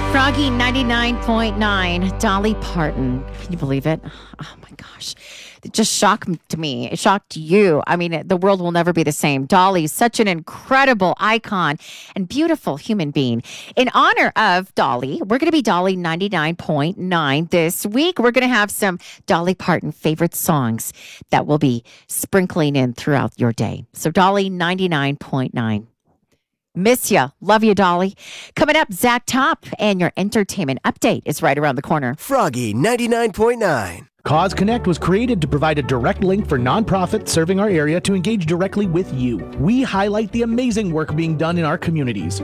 Froggy 99.9, Dolly Parton. Can you believe it? Oh my gosh. It just shocked me. It shocked you. I mean, the world will never be the same. Dolly's such an incredible icon and beautiful human being. In honor of Dolly, we're going to be Dolly 99.9 this week. We're going to have some Dolly Parton favorite songs that we'll be sprinkling in throughout your day. So Dolly 99.9. Miss ya. Love you, Dolly. Coming up, Zach Top and your entertainment update is right around the corner. Froggy 99.9. Cause Connect was created to provide a direct link for nonprofits serving our area to engage directly with you. We highlight the amazing work being done in our communities.